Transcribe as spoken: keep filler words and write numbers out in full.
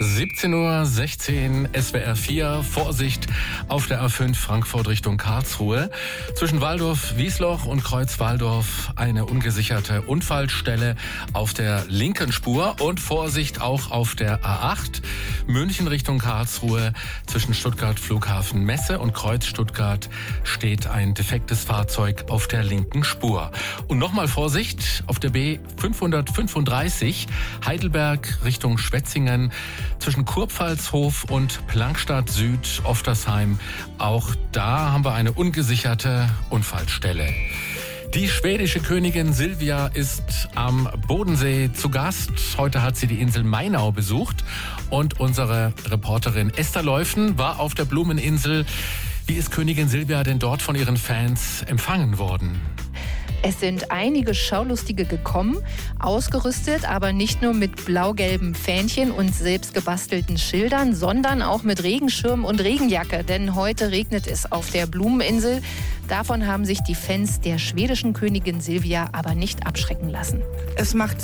siebzehn Uhr sechzehn, S W R vier, Vorsicht auf der A fünf Frankfurt Richtung Karlsruhe. Zwischen Waldorf-Wiesloch und Kreuz-Walldorf eine ungesicherte Unfallstelle auf der linken Spur und Vorsicht auch auf der A acht München Richtung Karlsruhe. Zwischen Stuttgart Flughafen Messe und Kreuz Stuttgart steht ein defektes Fahrzeug auf der linken Spur. Und nochmal Vorsicht auf der B fünfhundertfünfunddreißig Heidelberg Richtung Schwetzingen zwischen Kurpfalzhof und Plankstadt Süd Oftersheim. Auch da haben wir eine ungesicherte Unfallstelle. Die schwedische Königin Silvia ist am Bodensee zu Gast. Heute hat sie die Insel Mainau besucht und unsere Reporterin Esther Leufen war auf der Blumeninsel. Wie ist Königin Silvia denn dort von ihren Fans empfangen worden? Es sind einige Schaulustige gekommen, ausgerüstet, aber nicht nur mit blau-gelben Fähnchen und selbstgebastelten Schildern, sondern auch mit Regenschirm und Regenjacke. Denn heute regnet es auf der Blumeninsel. Davon haben sich die Fans der schwedischen Königin Silvia aber nicht abschrecken lassen. Es macht